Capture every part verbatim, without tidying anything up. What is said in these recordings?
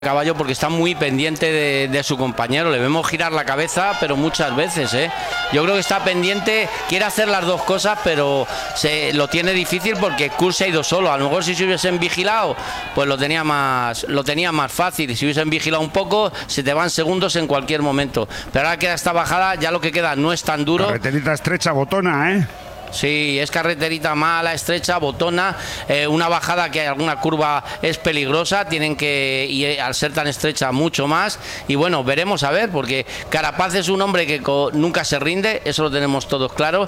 caballo porque está muy pendiente de, de su compañero. Le vemos girar la cabeza, pero muchas veces, ¿eh? Yo creo que está pendiente, quiere hacer las dos cosas, pero se lo tiene difícil porque Kurt se ha ido solo. A lo mejor si se hubiesen vigilado, pues lo tenía más, lo tenía más fácil. Y si hubiesen vigilado un poco, se te van segundos en cualquier momento. Pero ahora queda esta bajada, ya lo que queda no es tan duro. Carreterita estrecha, botona, ¿eh? Sí, es carreterita mala, estrecha, botona, eh, una bajada que hay alguna curva es peligrosa, tienen que, y eh, al ser tan estrecha, mucho más. Y bueno, veremos a ver, porque Carapaz es un hombre que nunca se rinde, eso lo tenemos todos claro.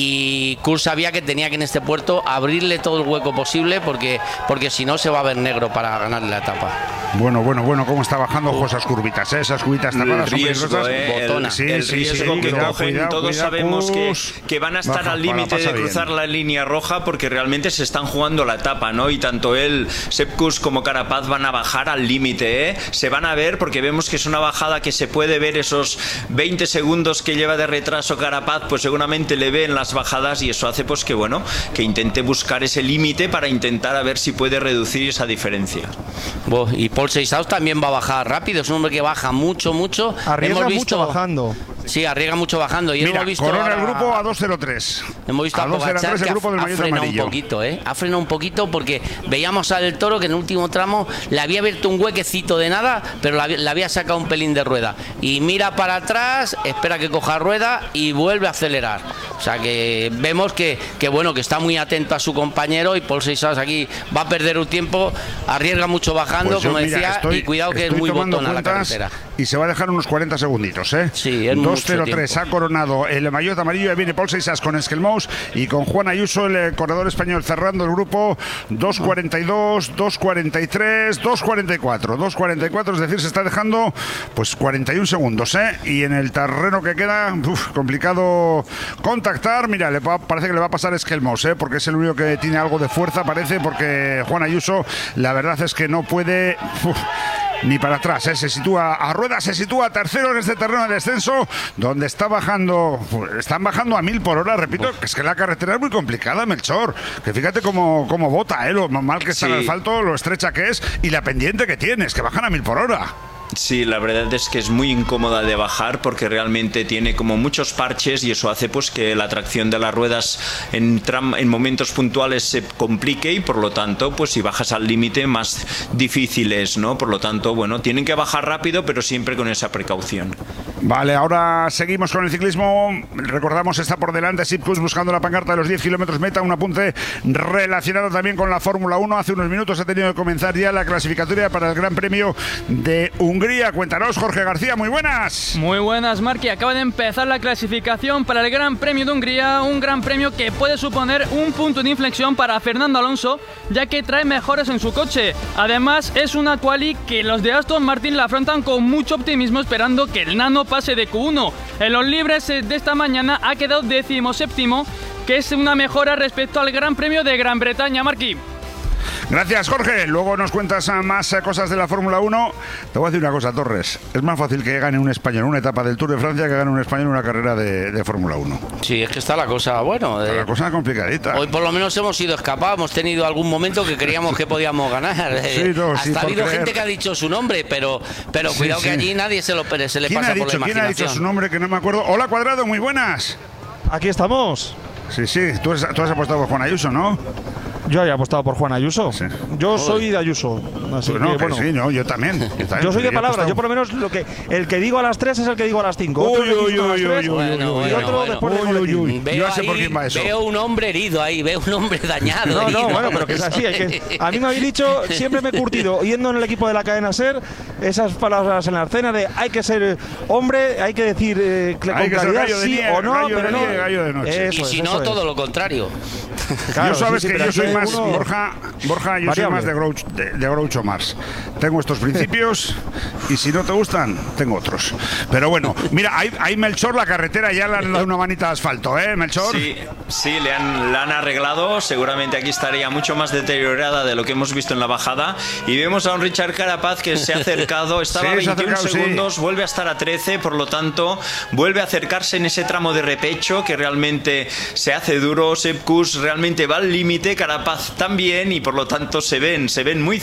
Y Kurt sabía que tenía que en este puerto abrirle todo el hueco posible, porque, porque si no se va a ver negro para ganarle la etapa. Bueno, bueno, bueno, cómo está bajando ojo esas curvitas, ¿eh? Esas curvitas tapadas son riesgo, eh, botona. El, sí, el sí, riesgo sí, que cuidado, cogen, cuidado, todos cuidado, sabemos que, que van a estar baja, al límite de cruzar bien. la línea roja, porque realmente se están jugando la etapa, ¿no? Y tanto él, Sepp Kuss, como Carapaz van a bajar al límite, ¿eh? Se van a ver, porque vemos que es una bajada que se puede ver esos veinte segundos que lleva de retraso Carapaz, pues seguramente le ve en las bajadas, y eso hace pues que, bueno, que intente buscar ese límite para intentar a ver si puede reducir esa diferencia. Bo, y Paul Seisaus también va a bajar rápido, es un hombre que baja mucho, mucho. Arriesga hemos visto, mucho bajando. Sí, arriesga mucho bajando. Y Mira, hemos visto corona ahora, el grupo a dos cero tres. Hemos visto a, a dos cero tres el que grupo del ha, ha maillot frenado amarillo. un poquito, ¿eh? Ha frenado un poquito porque veíamos al Toro que en el último tramo le había abierto un huequecito de nada, pero le, le había sacado un pelín de rueda. Y mira para atrás, espera que coja rueda y vuelve a acelerar. O sea que vemos que, que bueno, que está muy atento a su compañero, y Paul Seisaus aquí va a perder un tiempo, arriesga mucho bajando, Pues yo, como mira, decía, estoy, y cuidado que es muy botona la carretera. Y se va a dejar unos cuarenta segunditos, ¿eh? Sí, es dos cero tres mucho ha coronado el maillot amarillo. Ya viene Paul Seisaus con Esquelmous y con Juan Ayuso, el corredor español, cerrando el grupo. Dos cuarenta y dos, dos cuarenta y tres, dos cuarenta y cuatro. dos cuarenta y cuatro, es decir, se está dejando pues cuarenta y un segundos, ¿eh? Y en el terreno que queda, uf, complicado contactar. Mira, le va, parece que le va a pasar Esquelmous, ¿eh? Porque es el único que tiene algo de fuerza, parece, porque Juan Ayuso, la verdad es que no puede... Uf, ni para atrás, ¿eh? Se sitúa a rueda, se sitúa tercero en este terreno de descenso, donde está bajando, están bajando a mil por hora, repito, que es que la carretera es muy complicada, Melchor, que fíjate cómo, cómo bota, ¿eh? Lo mal que está sí. el asfalto, lo estrecha que es, y la pendiente que tienes, que bajan a mil por hora. Sí, la verdad es que es muy incómoda de bajar, porque realmente tiene como muchos parches, y eso hace pues que la tracción de las ruedas en, tram, en momentos puntuales se complique, y por lo tanto pues si bajas al límite más difícil es, ¿no? Por lo tanto, bueno, tienen que bajar rápido, pero siempre con esa precaución. Vale, ahora seguimos con el ciclismo. Recordamos, está por delante Sepp Kuss buscando la pancarta de los diez kilómetros meta, un apunte relacionado también con la Fórmula uno. Hace unos minutos ha tenido que comenzar ya la clasificatoria para el Gran Premio de Hungría. Cuéntanos, Jorge García, muy buenas. Muy buenas, Marqui. Acaba de empezar la clasificación para el Gran Premio de Hungría, un Gran Premio que puede suponer un punto de inflexión para Fernando Alonso, ya que trae mejoras en su coche. Además, es una quali que los de Aston Martin la afrontan con mucho optimismo, esperando que el Nano pase de Q uno. En los libres de esta mañana ha quedado decimoséptimo, que es una mejora respecto al Gran Premio de Gran Bretaña, Marqui. Gracias, Jorge. Luego nos cuentas más cosas de la Fórmula uno. Te voy a decir una cosa, Torres. Es más fácil que gane un español una etapa del Tour de Francia que gane un español una carrera de, de Fórmula uno. Sí, es que está la cosa, bueno... Está Eh, la cosa complicadita. Hoy por lo menos hemos sido escapados, hemos tenido algún momento que creíamos que podíamos ganar. Sí, no, Hasta sí, ha habido creer. gente que ha dicho su nombre, pero, pero Sí, cuidado sí. que allí nadie se, lo, se le ¿Quién pasa ha dicho, por la ¿Quién ha dicho imaginación. su nombre que no me acuerdo? Hola, Cuadrado, muy buenas. Aquí estamos. Sí, sí, tú, has- tú has apostado por Juan Ayuso, ¿no? Yo había apostado por Juan Ayuso. Sí. Yo soy de Ayuso. Así Pues no, que, que bueno. sí, no, yo también. Yo, también, Yo soy de pero palabra, he yo por lo menos lo que el que digo a las tres es el que digo a las cinco. Uy, Otro le uy, digo a las uy, tres, uy, uy, Bueno, y bueno, otro bueno. después de Uy, uy, boletín. uy. Veo, Yo sé ahí, por quién va eso. veo un hombre herido ahí, veo un hombre dañado. No, no, herido. bueno, pero que es así. Hay que, a mí me habéis dicho, siempre me he curtido, yendo en el equipo de la cadena SER, esas palabras en la escena de hay que ser hombre, hay que decir eh, con Hay que ser claridad gallo de sí día, o no, gallo de pero no. día y gallo de noche. Eso Y es, si eso no, es. todo lo contrario. Claro, yo sabes sí, sí, que pero yo soy aquí más, uno- Borja, Borja, yo soy Variable. más de Groucho, de, de Groucho Marx. Tengo estos principios y si no te gustan, tengo otros. Pero bueno, mira, ahí, ahí Melchor, la carretera ya le han dado una manita de asfalto, ¿eh, Melchor? Sí, sí, le han, la han arreglado. Seguramente aquí estaría mucho más deteriorada de lo que hemos visto en la bajada. Y vemos a un Richard Carapaz que se ha acercado, estaba Sí, a se ha veintiún acercado, segundos, sí. vuelve a estar a trece, por lo tanto, vuelve a acercarse en ese tramo de repecho que realmente se hace duro. Sepp Kuss realmente va al límite, Carapaz también, y por lo tanto se ven, se ven muy cerca, pero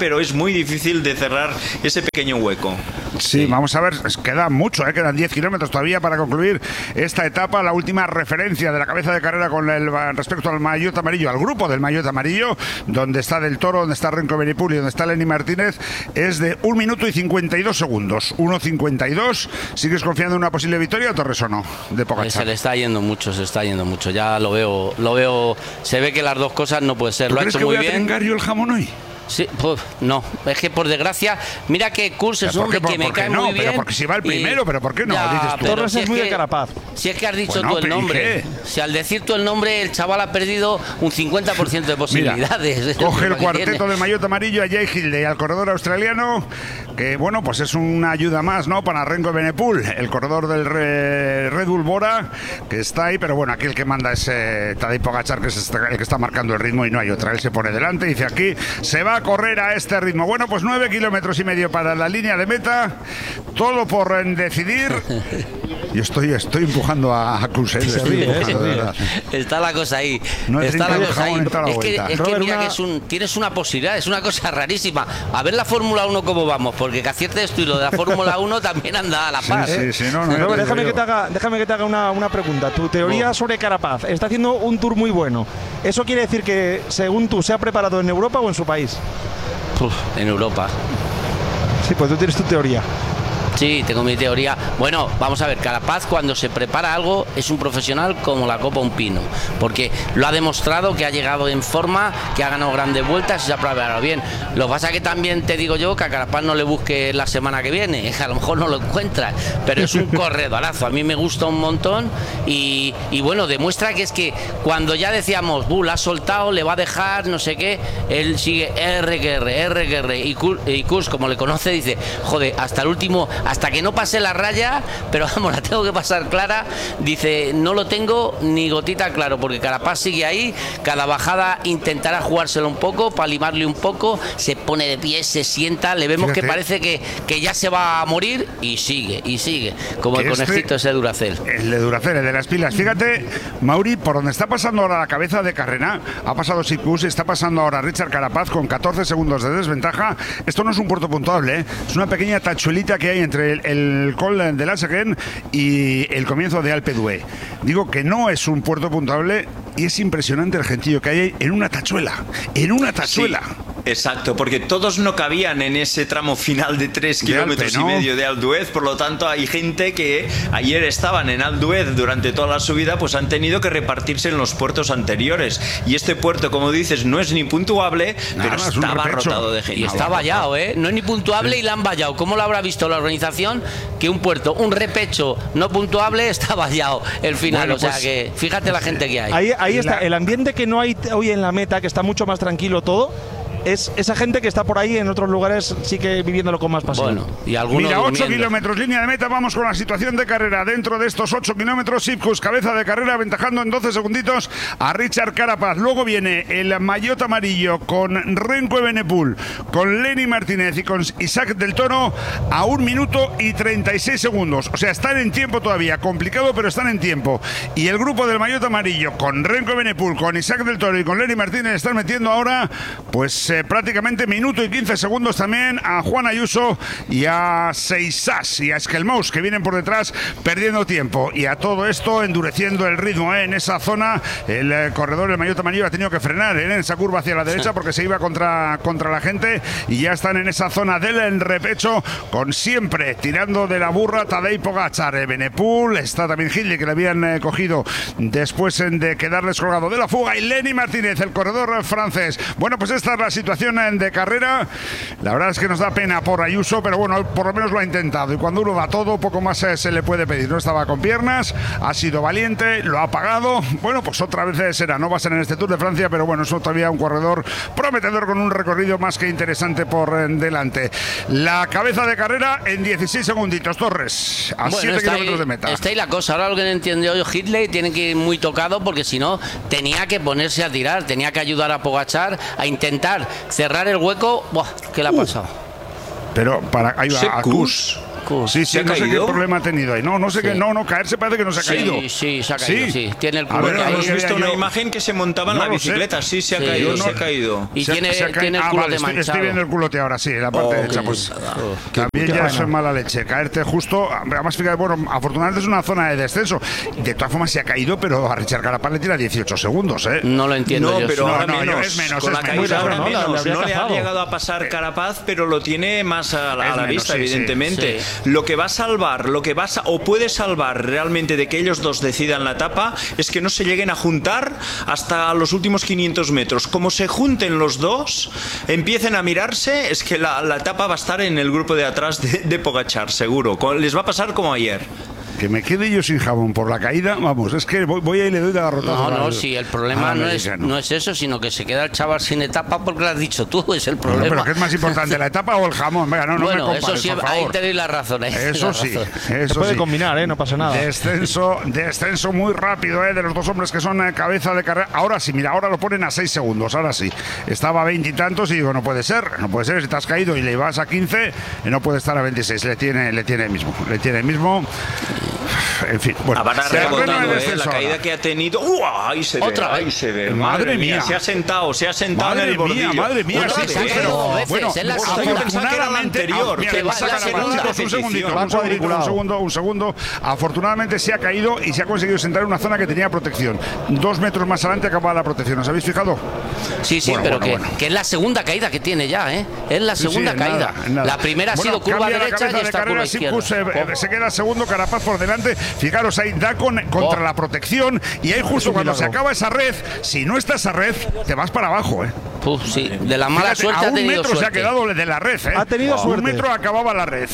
pero es muy difícil de cerrar ese pequeño hueco. Sí, vamos a ver, queda mucho, ¿eh? Quedan diez kilómetros todavía para concluir esta etapa. La última referencia de la cabeza de carrera con el respecto al maillot amarillo, al grupo del maillot amarillo, donde está Del Toro, donde está Renko Evenepoel y donde está Lenny Martínez, es de un minuto y cincuenta y dos segundos. uno cincuenta y dos. ¿Sigues confiando en una posible victoria, Torres, o no? De Pogačar. Se le está yendo mucho, se está yendo mucho. Ya lo veo, lo veo. Se ve que las dos cosas no puede ser. ¿Tú Lo ha crees hecho que muy voy a bien. trengar yo el jamón hoy? Sí, pues, no, es que por desgracia, mira que Kurs es un hombre que me cae no? muy bien. Pero porque si va el primero, y, pero ¿por qué no? Ya, Dices tú. Torres si es muy que, de Carapaz. Si es que has dicho Bueno, tú el pero ¿y nombre. qué? Si al decir tú el nombre, el chaval ha perdido un cincuenta por ciento de posibilidades. Mira, coge el cuarteto del maillot amarillo a Jay Hindley, al corredor australiano, que bueno, pues es una ayuda más, ¿no? Para Renko Evenepoel, el corredor del Red Bull Bora, que está ahí, pero bueno, aquí el que manda es eh, Tadej Pogačar, que es el que está marcando el ritmo y no hay otra. Él se pone delante y dice aquí, se va a correr a este ritmo. Bueno, pues nueve kilómetros y medio para la línea de meta, todo por eh, decidir. Yo estoy, estoy empujando a, a Kurs, ¿eh? Estoy ríe, empujando, se de ríe. verdad. Está la cosa ahí. No he está la trincado el cosa ahí. jamón en toda la Es que, vuelta. es que Robert, mira una- que es un, tienes una posibilidad, es una cosa rarísima. A ver la Fórmula uno cómo vamos, porque que acierte esto y lo de la Fórmula uno también anda a la Sí, par. sí, sí, no, no, Robert, no, déjame, yo- que te haga, déjame que te haga una, una pregunta. Tu teoría Oh. sobre Carapaz. Está haciendo un tour muy bueno. ¿Eso quiere decir que, según tú, se ha preparado en Europa o en su país? Uf, en Europa. Sí, pues tú tienes tu teoría. Sí, tengo mi teoría. Bueno, vamos a ver, Carapaz cuando se prepara algo es un profesional como la copa un pino, porque lo ha demostrado que ha llegado en forma, que ha ganado grandes vueltas y se ha preparado bien. Lo que pasa es que también te digo yo que a Carapaz no le busques la semana que viene, a lo mejor no lo encuentras, pero es un corredorazo, a mí me gusta un montón y, y bueno, demuestra que es que cuando ya decíamos, buh, la ha soltado, le va a dejar, no sé qué, él sigue R que R, R que R, y Kurs, y Kurs, como le conoce, dice, joder, hasta el último, hasta que no pase la raya, pero vamos, la tengo que pasar clara, dice, no lo tengo ni gotita claro, porque Carapaz sigue ahí, cada bajada intentará jugárselo un poco, para limarle un poco, se pone de pie, se sienta, le vemos Fíjate. que parece que, que ya se va a morir y sigue, y sigue, como Que el este- conejito ese Duracell. El de Duracell, el de las pilas. Fíjate, Mauri, por donde está pasando ahora la cabeza de carrera, ha pasado Sicus, está pasando ahora Richard Carapaz con catorce segundos de desventaja. Esto no es un puerto puntuable, ¿eh? Es una pequeña tachuelita que hay entre el, el Col de Laseguen y el comienzo de Alpe d'Huez. Digo que no es un puerto puntuable y es impresionante el gentío que hay ahí en una tachuela. En una tachuela. Sí, exacto, porque todos no cabían en ese tramo final de tres De kilómetros Alpe, ¿no? y medio de Alpe d'Huez, por lo tanto hay gente que ayer estaban en Alpe d'Huez durante toda la subida, pues han tenido que repartirse en los puertos anteriores. Y este puerto, como dices, no es ni puntuable, Nada, pero es un estaba repecho. rotado de gente. Y está vallado, ¿eh? No es ni puntuable y la han vallado. ¿Cómo lo habrá visto la organización? Que un puerto, un repecho no puntuable está vallado el final. Bueno, o sea pues, que fíjate la gente que hay. Ahí, ahí está. La- El ambiente que no hay hoy en la meta, que está mucho más tranquilo todo, es esa gente que está por ahí en otros lugares, sí que viviéndolo con más pasión. Bueno, y algunos Mira, ocho durmiendo. kilómetros, línea de meta, vamos con la situación de carrera. Dentro de estos ocho kilómetros, Sipkus, cabeza de carrera, aventajando en doce segunditos a Richard Carapaz. Luego viene el maillot amarillo con Renko Evenepoel, con Lenny Martínez y con Isaac Del Toro a un minuto y treinta y seis segundos. O sea, están en tiempo todavía, complicado, pero están en tiempo. Y el grupo del maillot amarillo con Renko Evenepoel, con Isaac Del Toro y con Lenny Martínez están metiendo ahora, pues eh, prácticamente minuto y quince segundos también a Juan Ayuso y a Seisas y a Esquelmous, que vienen por detrás perdiendo tiempo. Y a todo esto endureciendo el ritmo, ¿eh? En esa zona el eh, corredor, el maillot amarillo, ha tenido que frenar, ¿eh? En esa curva hacia la derecha porque se iba contra, contra la gente, y ya están en esa zona del repecho con siempre tirando de la burra Tadej Pogačar. Evenepoel, está también Hindley, que le habían eh, cogido después eh, de quedar descolgado de la fuga, y Lenny Martínez, el corredor francés. Bueno, pues esta es la situación eh, de carrera. La verdad es que nos da pena por Ayuso, pero bueno, por lo menos lo ha intentado, y cuando uno da todo, poco más eh, se le puede pedir. No estaba con piernas, ha sido valiente, lo ha pagado. Bueno, pues otra vez eh, será, no va a ser en este Tour de Francia, pero bueno, es todavía un corredor prometedor con un recorrido más que interesante por eh, delante. La cabeza de carrera en dieciséis segunditos, Torres, a Bueno, siete está kilómetros ahí, de meta. está ahí la cosa. Ahora lo que no entiendo yo, Hindley tiene que ir muy tocado, porque si no, tenía que ponerse a tirar, tenía que ayudar a Pogačar a intentar cerrar el hueco. Buah, ¿qué le ha Uh. pasado? Pero para ahí va a Sipkus. Kurs. Sí, sí, ¿Se ha no sé caído? qué problema ha tenido ahí. No, no sé Sí. qué, no, no, caerse parece que no se ha caído. Sí, sí, se ha caído, sí. Sí. Tiene el A ver, culote ahí. Hemos que visto vea una yo- imagen que se montaba en No la lo sé. bicicleta. Sí, se ha Sí, caído, yo se ha no- caído. Y Se ha- tiene, se ha caído- tiene el ah, culote vale, estoy, manchado. estoy viendo el culote ahora, sí, en la parte Oh, derecha. qué Pues pesada. también puta ya pena. eso es mala leche. Caerte justo, además, fíjate, bueno, afortunadamente es una zona de descenso. De todas formas se ha caído, pero a Richard Carapaz le tira dieciocho segundos, ¿eh? No lo entiendo No, yo. pero No, ahora no, yo- menos. es menos, Con es la menos. caída ahora Muy raro, ¿no? menos. Le habría No le ha cazado. llegado a pasar Carapaz, pero lo tiene más a la, Es a la menos, vista, sí, sí. evidentemente. Sí. Lo que va a salvar, lo que va a, sa- o puede salvar realmente de que ellos dos decidan la etapa es que no se lleguen a juntar hasta los últimos quinientos metros. Como se junten los dos, empiecen a mirarse, es que la, la etapa va a estar en el grupo de atrás de, de Pogačar, seguro. Con- Les va a pasar como ayer. Que me quede yo sin jabón por la caída, vamos, es que voy, voy ahí y le doy de garrotazo. No, no, al- sí, el problema al no es, americano. no es eso, sino que se queda el chaval sin etapa porque lo has dicho tú, es el Bueno, problema. pero ¿qué es más importante, la etapa o el jamón? Venga, no, no bueno, me compares, eso sí, por ahí favor. tenéis la razón. ahí tenéis Eso la sí, razón. Se eso puede sí. combinar, ¿eh? No pasa nada. Descenso, descenso muy rápido, ¿eh? De los dos hombres que son eh, cabeza de carrera. Ahora sí, mira, ahora lo ponen a seis segundos, ahora sí. Estaba a veintitantos y, digo, no puede ser, no puede ser, si te has caído y le vas a quince, eh, no puede estar a veintiséis, le tiene, le tiene mismo, le tiene mismo. En fin, bueno. Habrá se arregla rebotado, el ¿eh? descenso La caída ahora. que ha tenido. ¡Uh! Ahí se ve, Otra ahí vez. se ve. Madre mía. Se ha sentado, se ha sentado Madre en el bordillo. mía, madre mía, Otra sí, vez. sí, pero dos veces, bueno, es la Hostia, yo segunda. pensaba que era la afortunadamente, anterior, ah, mira, que le va pasa a a ser Carapaz, otra chicos, un segundito, repetición. un segundito, un cuadriculado. segundo, un segundo. Afortunadamente se ha caído y se ha conseguido sentar en una zona que tenía protección. Dos metros más adelante acababa la protección, ¿os habéis fijado? Sí, sí, Bueno, pero bueno, que, bueno. que es la segunda caída que tiene ya, ¿eh? Es la Sí, sí, segunda en caída. nada, en nada. La primera ha Bueno, sido curva cambia la derecha cabeza y de esta carrera, curva izquierda. Sipkus, eh, se queda segundo, Carapaz por delante. Fijaros, ahí da con, contra Oh. la protección y ahí justo un cuando se milagro. acaba esa red, si no está esa red, te vas para abajo, ¿eh? Puf, sí, de la mala Fíjate, suerte a ha un tenido metro se ha suerte. quedado de la red, ¿eh? Ha tenido A suerte. Un metro acababa la red.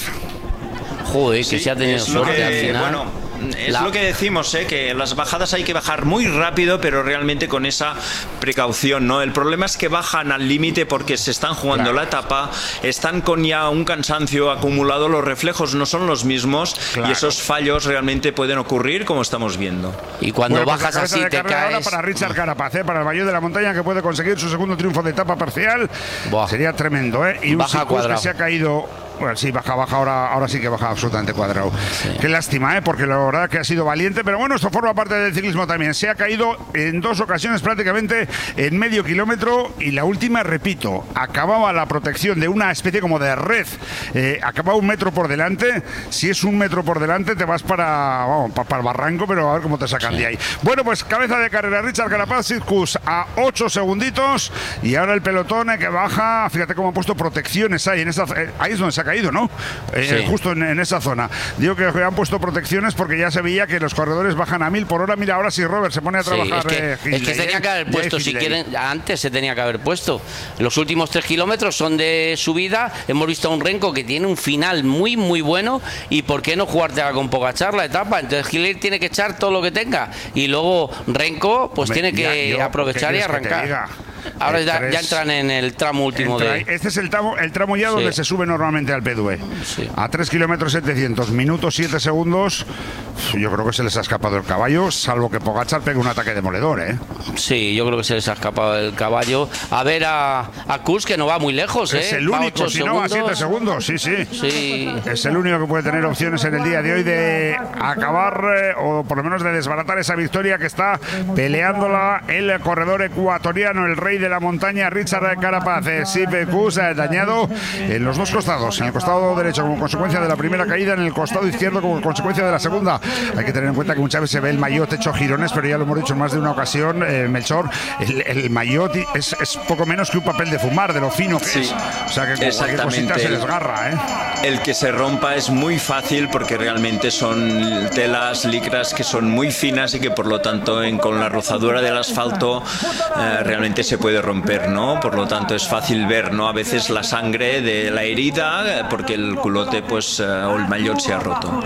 Joder, que Sí, se ha tenido es lo suerte que- al final. Bueno, es La- lo que decimos, ¿eh? Que las bajadas hay que bajar muy rápido, pero realmente con esa precaución, ¿no? El problema es que bajan al límite porque se están jugando Claro. la etapa, están con ya un cansancio acumulado, los reflejos no son los mismos Claro. y esos fallos realmente pueden ocurrir como estamos viendo. Y cuando Bueno, pues la bajas cabeza así de te carrera ahora caes. para Richard Carapaz, ¿eh? Para el Mayor de la Montaña, que puede conseguir su segundo triunfo de etapa parcial. Buah. Sería tremendo, ¿eh? Y un Baja Sipkus que Cuadrado. se ha caído. Bueno, sí, baja, baja, ahora, ahora sí que baja absolutamente Cuadrado. Qué lástima, ¿eh? Porque la verdad que ha sido valiente, pero bueno, esto forma parte del ciclismo también. Se ha caído en dos ocasiones prácticamente en medio kilómetro y la última, repito, acababa la protección de una especie como de red. Eh, acababa un metro por delante. Si es un metro por delante, te vas para, vamos, pa- para el barranco, pero a ver cómo te sacan de ahí. Bueno, pues cabeza de carrera, Richard Carapaz, Sipkus a ocho segunditos y ahora el pelotón eh, que baja. Fíjate cómo han puesto protecciones ahí en esa, eh, ahí es donde se ha caído, ¿no? Eh, Sí. Justo en, en esa zona. Digo que han puesto protecciones porque ya se veía que los corredores bajan a mil por hora. Mira, ahora sí Robert se pone a Sí, trabajar. es que, eh, es que Hindley, se tenía eh. que haber Ya puesto, hay si Hindley. quieren, antes se tenía que haber puesto. Los últimos tres kilómetros son de subida, hemos visto a un Renko que tiene un final muy, muy bueno, y ¿por qué no jugarte con Pogačar la etapa? Entonces Hindley tiene que echar todo lo que tenga, y luego Renko pues Hombre, tiene que ya, yo, aprovechar ¿qué y quieres que te arrancar. diga? Ahora El ya, tres- ya entran en el tramo último Entra- de... Este es el tramo, el tramo ya donde Sí. se sube normalmente al P D U E. Sí. A tres kilómetros setecientos, minutos siete segundos. Yo creo que se les ha escapado el caballo, salvo que Pogačar pegue un ataque demoledor, ¿eh? Sí, yo creo que se les ha escapado el caballo. A ver a, a Kuss, que no va muy lejos, ¿eh? Es el Va a único, ocho si no a siete segundos, sí, sí. Sí. Es el único que puede tener opciones en el día de hoy de acabar eh, o por lo menos de desbaratar esa victoria que está peleándola el corredor ecuatoriano, el rey de la montaña, Richard Carapaz. Eh, Sipkus eh, dañado en los dos costados, en el costado derecho como consecuencia de la primera caída, en el costado izquierdo como consecuencia de la segunda. Hay que tener en cuenta que muchas veces se ve el maillot hecho girones, pero ya lo hemos dicho en más de una ocasión, eh, Melchor, el, el maillot es, es poco menos que un papel de fumar, de lo fino que Sí, es. O sea que con cualquier cosita exactamente. se desgarra, ¿eh? El que se rompa es muy fácil porque realmente son telas, licras que son muy finas y que por lo tanto en- con la rozadura del asfalto eh, realmente se puede romper, ¿no? Por lo tanto es fácil ver, ¿no? A veces la sangre de la herida eh, porque el culote pues eh, o el maillot se ha roto.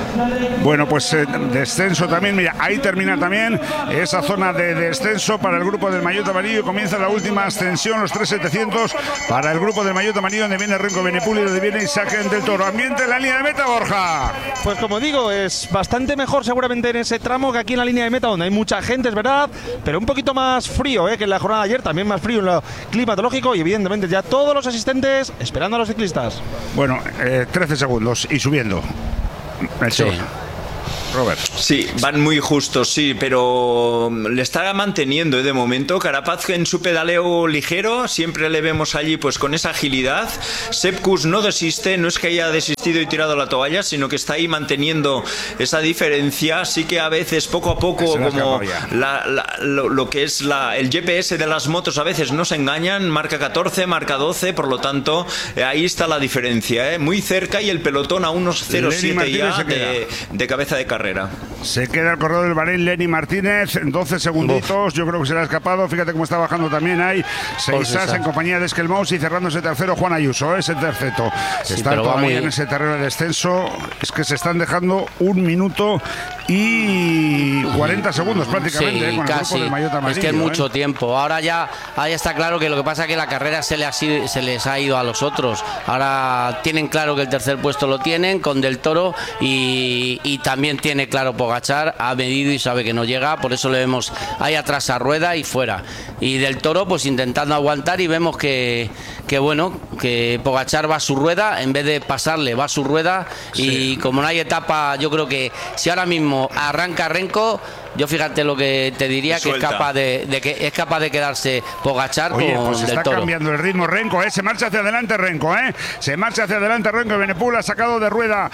Bueno, pues eh, descenso también, mira, ahí termina también esa zona de descenso para el grupo del maillot amarillo y comienza la última ascensión, los tres mil setecientos para el grupo del maillot amarillo, donde viene Renko Benepul y donde viene Isaac del Toro. Ambiente en la línea de meta, Borja. Pues como digo, es bastante mejor seguramente en ese tramo que aquí en la línea de meta, donde hay mucha gente, es verdad, pero un poquito más frío, ¿eh? Que en la jornada de ayer. También también más frío en lo climatológico y evidentemente ya todos los asistentes esperando a los ciclistas. Bueno, eh, trece segundos y subiendo. Sí. Robert. Sí, van muy justos, sí, pero le está manteniendo ¿eh? de momento. Carapaz en su pedaleo ligero, siempre le vemos allí pues con esa agilidad. Sepkus no desiste, no es que haya desistido y tirado la toalla, sino que está ahí manteniendo esa diferencia. Sí que a veces, poco a poco, como la, la, lo, lo que es la, el G P S de las motos a veces no se engañan, marca catorce, marca doce, por lo tanto, eh, ahí está la diferencia, ¿eh? Muy cerca y el pelotón a unos cero siete ya de, de cabeza de carrera. Se queda el corredor del Bahrein, Lenny Martínez, doce segunditos. Uf. Yo creo que se le ha escapado. Fíjate cómo está bajando también ahí Seisas en compañía de Esquelmous y cerrándose tercero Juan Ayuso, ese terceto. Sí, está todavía muy... en ese terreno de descenso. Es que se están dejando un minuto y cuarenta segundos prácticamente, sí, eh, con casi. el grupo del maillot amarillo. Es que es mucho eh. tiempo. Ahora ya, ahí está claro que lo que pasa es que la carrera se, le ha sido, se les ha ido a los otros. Ahora tienen claro que el tercer puesto lo tienen con Del Toro y, y también tiene claro Pogačar, ha medido y sabe que no llega, por eso le vemos ahí atrás a Rueda y fuera. Y Del Toro pues intentando aguantar y vemos que, que bueno, que Pogačar va a su rueda, en vez de pasarle va a su rueda sí. Y como no hay etapa, yo creo que si ahora mismo arranca Renko, yo fíjate lo que te diría, que es capaz de, de que es capaz de quedarse Pogačar con pues Del está Toro. Cambiando el ritmo Renko, ¿eh? Se marcha hacia adelante Renko, ¿eh? Se marcha hacia adelante Renko. Benepul ha sacado de rueda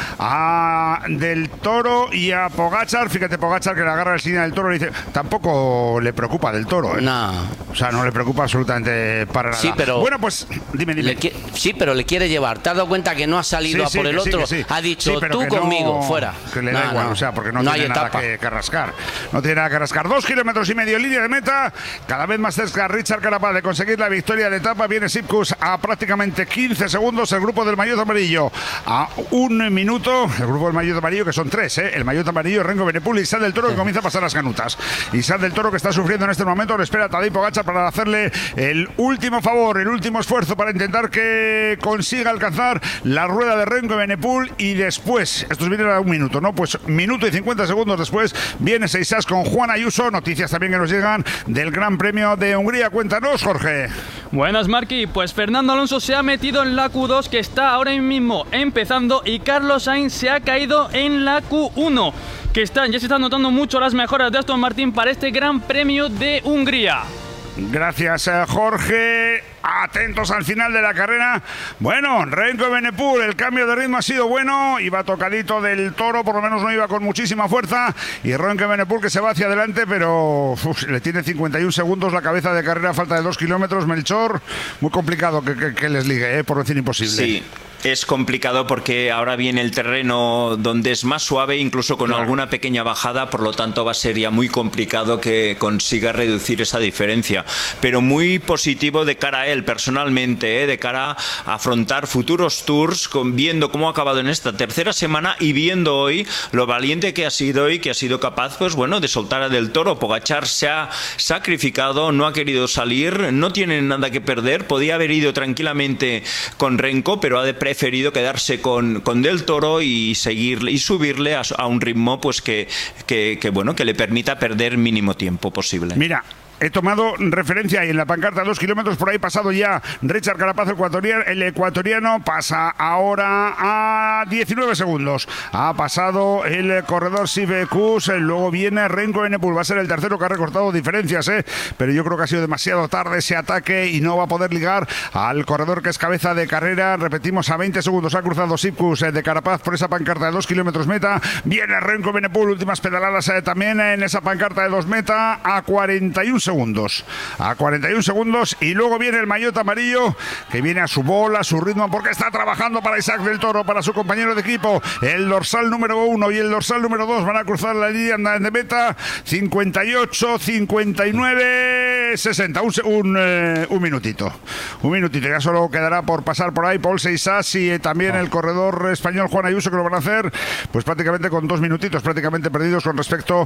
a Del Toro y a Pogačar. Fíjate Pogačar que le agarra el silla del Toro y dice, tampoco le preocupa Del Toro, ¿eh? No. O sea, no le preocupa absolutamente para nada. Sí, pero bueno, pues dime, dime. Le, sí, pero le quiere llevar. ¿Te has dado cuenta que no ha salido sí, sí, a por el otro? Sí, sí. Ha dicho sí, tú conmigo, no, fuera. Que le no, da igual, no. o sea, porque no, no tiene hay nada etapa. que, que rascar. No tiene nada que rascar. Dos kilómetros y medio, línea de meta. Cada vez más cerca Richard Carapaz de conseguir la victoria de etapa. Viene Sepkus a prácticamente quince segundos. El grupo del maillot amarillo a un minuto. El grupo del maillot amarillo, que son tres, ¿eh? El maillot amarillo, Renko, Benepul y Sal del Toro, que comienza a pasar las canutas. Y Sal del Toro, que está sufriendo en este momento, le espera a Tadej Pogačar para hacerle el último favor, el último esfuerzo para intentar que consiga alcanzar la rueda de Renko y Benepul. Y después, estos vienen a un minuto, ¿no? Pues minuto y cincuenta segundos después viene Seisas con Juan Ayuso. Noticias también que nos llegan del Gran Premio de Hungría. Cuéntanos, Jorge. Buenas, Marqui. Pues Fernando Alonso se ha metido en la Q dos, que está ahora mismo empezando, y Carlos Sainz se ha caído en la Q uno, que están, ya se están notando mucho las mejoras de Aston Martin para este Gran Premio de Hungría. Gracias, Jorge. Atentos al final de la carrera. Bueno, Renko y Benepul, el cambio de ritmo ha sido bueno. Iba tocadito Del Toro, por lo menos no iba con muchísima fuerza. Y Renko y Benepul que se va hacia adelante, pero uf, le tiene cincuenta y un segundos la cabeza de carrera, falta de dos kilómetros. Melchor, muy complicado que, que, que les ligue, ¿eh? Por decir imposible. Sí. Es complicado porque ahora viene el terreno donde es más suave, incluso con claro. alguna pequeña bajada, por lo tanto va a ser ya muy complicado que consiga reducir esa diferencia. Pero muy positivo de cara a él personalmente, ¿eh? De cara a afrontar futuros tours, con, viendo cómo ha acabado en esta tercera semana y viendo hoy lo valiente que ha sido y que ha sido capaz, pues bueno, de soltar a Del Toro. Pogačar se ha sacrificado, no ha querido salir, no tiene nada que perder, podía haber ido tranquilamente con Renko, pero ha de preferido quedarse con, con Del Toro y seguirle y subirle a, a un ritmo pues que, que, que bueno que le permita perder mínimo tiempo posible. Mira, he tomado referencia y en la pancarta dos kilómetros por ahí pasado ya Richard Carapaz, el ecuatoriano, el ecuatoriano pasa ahora a diecinueve segundos. Ha pasado el corredor Sepkus, luego viene Renko Benepul, va a ser el tercero que ha recortado diferencias, ¿eh? Pero yo creo que ha sido demasiado tarde ese ataque y no va a poder ligar al corredor que es cabeza de carrera. Repetimos, a veinte segundos ha cruzado Sepkus de Carapaz por esa pancarta de dos kilómetros meta. Viene Renko Benepul, últimas pedaladas eh, también en esa pancarta de dos meta a cuarenta y un segundos. Segundos, a cuarenta y un segundos, y luego viene el maillot amarillo que viene a su bola, a su ritmo, porque está trabajando para Isaac Del Toro, para su compañero de equipo. El dorsal número uno y el dorsal número dos van a cruzar la línea de meta. cincuenta y ocho, cincuenta y nueve, sesenta, un, un, eh, un minutito un minutito, ya solo quedará por pasar por ahí Paul Seisas y eh, también el corredor español Juan Ayuso, que lo van a hacer pues prácticamente con dos minutitos prácticamente perdidos con respecto